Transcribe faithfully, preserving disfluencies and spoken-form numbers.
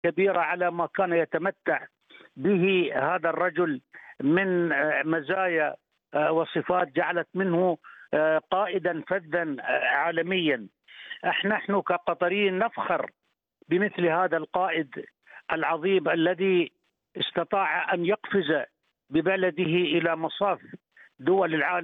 كبيرة على ما كان يتمتع به هذا الرجل من مزايا وصفات جعلت منه قائدا فذا عالميا. نحن كقطريين نفخر بمثل هذا القائد العظيم الذي استطاع أن يقفز ببلده إلى مصاف دول العالم.